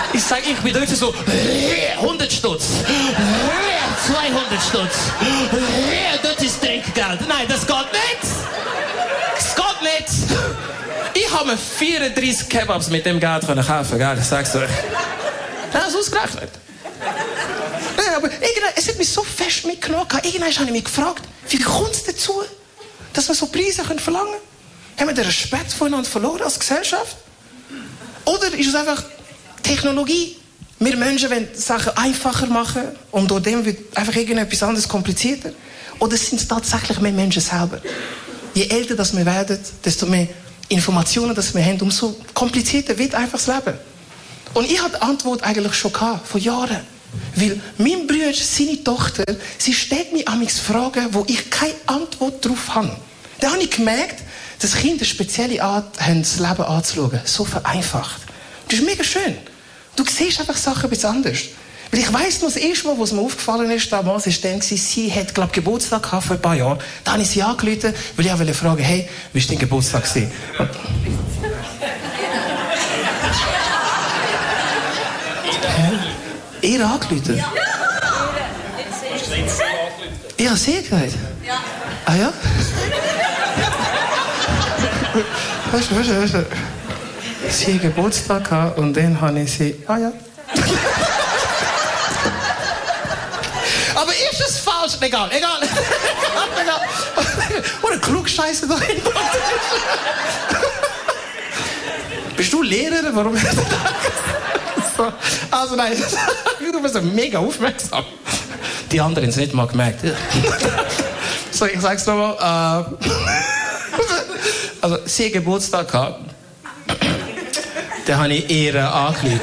Ich sag, ich bin heute so 100 Stutz, 200 Stutz, das ist Trinkgeld. Nein, das geht nicht. Das geht nicht. Ich habe mir 34 Kebabs mit dem Geld kaufen, gell? Ich sag's euch. Das ist ausgerechnet. Nein, aber es hat mich so fest mitgenommen. Irgendwann habe ich mich gefragt, wie kommt es dazu, dass wir so Preise verlangen können? Haben wir den Respekt voneinander verloren als Gesellschaft? Oder ist es einfach Technologie? Wir Menschen wollen Sachen einfacher machen und durch dem wird einfach irgendetwas anderes komplizierter. Oder sind es tatsächlich mehr Menschen selber? Je älter das wir werden, desto mehr Informationen das wir haben, umso komplizierter wird einfach das Leben. Und ich hatte die Antwort eigentlich schon gehabt, vor Jahren. Weil mein Bruder, seine Tochter, sie stellt mir amigs Fragen, wo ich keine Antwort darauf habe. Dann habe ich gemerkt, dass Kinder eine spezielle Art haben, das Leben anzuschauen. So vereinfacht. Das ist mega schön. Du siehst einfach Sachen ein bisschen anders. Weil ich weiss noch, das erste Mal, was mir aufgefallen ist, damals, war dann, sie hat, glaube ich, Geburtstag gehabt vor ein paar Jahren. Da habe ich sie angerufen, weil ich auch fragen, hey, wie war dein Geburtstag? Ihr angerufen? Ja. Ich habe sie gesagt? Ja. Ah ja? Weißt du. Sie hat Geburtstag gehabt und dann habe ich sie... Ah ja. Aber ist es falsch? Egal. Oder eine Klugscheiße dahinter. Bist du Lehrer? Warum? So. Also nein, du bist so mega aufmerksam. Die anderen haben es nicht mal gemerkt. So, ich sag's nochmal. Also, sie hat Geburtstag gehabt. Dann habe ich ihr angerufen.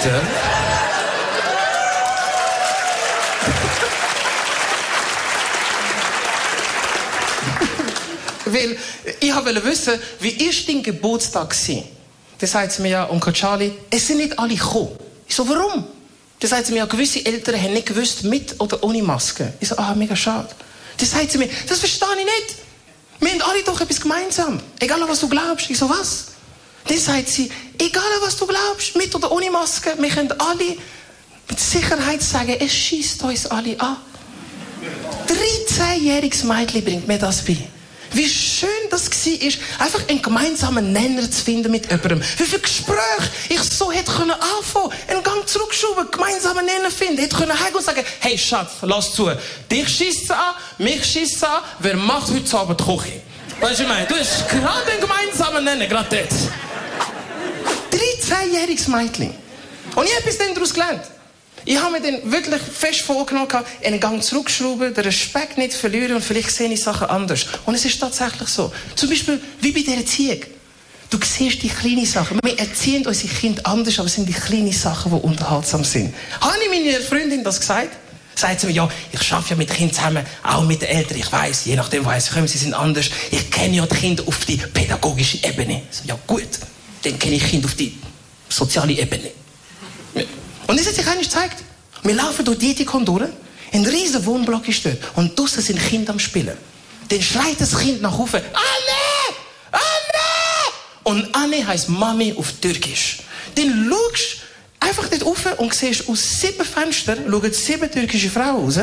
Weil ich wollte wissen, wie ist dein Geburtstag gewesen? Dann sagt sie mir ja, Onkel Charlie, es sind nicht alle gekommen. Ich so, warum? Dann sagt sie mir ja, gewisse Eltern haben nicht gewusst, mit oder ohne Maske. Ich so, mega schade. Dann sagt sie mir, das verstehe ich nicht. Wir haben alle doch etwas gemeinsam. Egal, was du glaubst. Ich so, was? Dann sagt sie, egal, was du glaubst, mit oder ohne Maske, wir können alle mit Sicherheit sagen, es schießt uns alle an. 13-jähriges Mädchen bringt mir das bei. Wie schön das war, einfach einen gemeinsamen Nenner zu finden mit jemandem. Wie viel Gespräche ich so hätte anfangen können, einen Gang zurückschrauben, gemeinsamen Nenner finden. Hätte können heimgehen und sagen, hey Schatz, lass zu. Dich schießt es an, mich schießt es an, wer macht heute Abend die Küche? Weißt du, ich meine, du hast gerade einen gemeinsamen Nenner, gerade dort. 13-jähriges Mädchen. Und ich habe etwas daraus gelernt. Ich habe mir dann wirklich fest vorgenommen, einen Gang zurückschrauben, den Respekt nicht verlieren und vielleicht sehe ich Sachen anders. Und es ist tatsächlich so. Zum Beispiel, wie bei der Erziehung. Du siehst die kleinen Sachen. Wir erziehen unsere Kinder anders, aber es sind die kleinen Sachen, die unterhaltsam sind. Habe ich meiner Freundin das gesagt? Sagt sie mir, ja, ich arbeite ja mit Kindern zusammen, auch mit den Eltern. Ich weiss, je nachdem, woher sie kommen, sie sind anders. Ich kenne ja die Kinder auf die pädagogische Ebene. So, ja gut, dann kenne ich Kinder auf die soziale Ebene. Und das hat sich eigentlich gezeigt. Wir laufen durch die Dietikon durch, ein riesen Wohnblock ist dort, und draussen sind Kinder am Spielen. Dann schreit das Kind nach oben, Anne! Anne! Und Anne heisst Mami auf Türkisch. Dann schaust du einfach dort rauf und siehst aus 7 Fenstern schauen 7 türkische Frauen raus.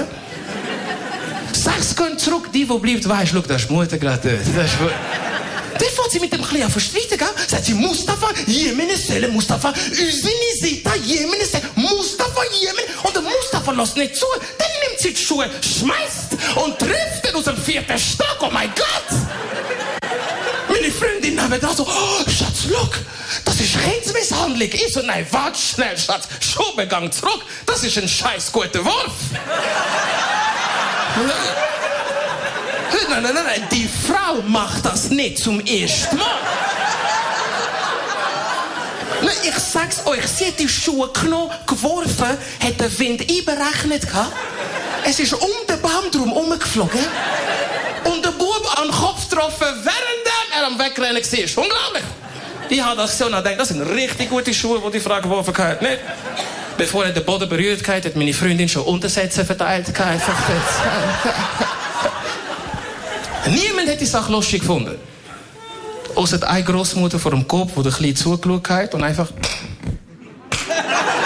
6 gehen zurück, die bleibt, weisst, schau, da ist die Mutter gerade dort. Dann fängt sie mit dem Kleinen verstreiten, gell? Sagt sie, Mustafa, Jemine Selle, Mustafa, Üsinisita, Jemine Selle, Mustafa, Jemen. Und der Mustafa lässt nicht zu. Dann nimmt sie die Schuhe, schmeißt und trifft ihn aus dem 4. Stock. Oh mein Gott! Meine Freundin haben da so, oh, Schatz, look, das ist Kindsmisshandlung. Ich so, nein, warte schnell, Schatz, Schuhbegang zurück. Das ist ein scheiß guter Wurf. Nein, die Frau macht das nicht zum ersten Mal. Ich sag's euch, sie hat die Schuhe genommen, geworfen, hat den Wind einberechnet gehabt. Es ist um den Baum drum herumgeflogen und der Bub an den Kopf getroffen, während er am Wegrennen war. Unglaublich. Ich habe das gesehen und gedacht, das sind richtig gute Schuhe, die die Frau geworfen hat. Nicht? Bevor er den Boden berührt hat, hat meine Freundin schon Untersätze verteilt. Niemand hat die Sache lustig gefunden. Außer eine Großmutter vor dem Kopf, die der Kleine zugeschaut hat und einfach